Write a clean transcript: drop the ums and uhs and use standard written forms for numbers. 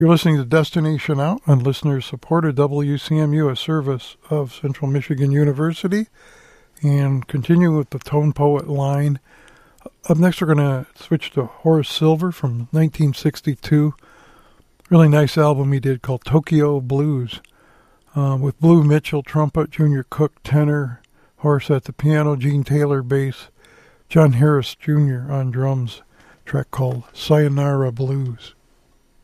You're listening to Destination Out on listener-supported WCMU, a service of Central Michigan University, and continuing with the Tone Poet line. Up next, we're going to switch to Horace Silver from 1962. Really nice album he did called Tokyo Blues, with Blue Mitchell, trumpet, Junior Cook, tenor, Horace at the piano, Gene Taylor, bass, John Harris Jr. on drums, a track called Sayonara Blues.